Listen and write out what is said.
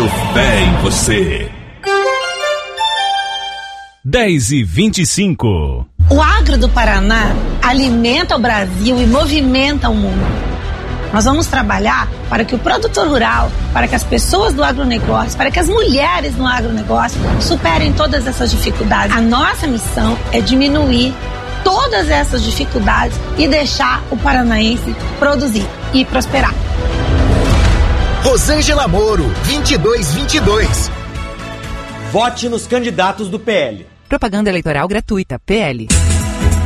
botando fé em você. 10h25. O agro do Paraná alimenta o Brasil e movimenta o mundo. Nós vamos trabalhar para que o produtor rural, para que as pessoas do agronegócio, para que as mulheres no agronegócio superem todas essas dificuldades. A nossa missão é diminuir todas essas dificuldades e deixar o paranaense produzir e prosperar. Rosângela Moro, 2222. Vote nos candidatos do PL. Propaganda eleitoral gratuita, PL.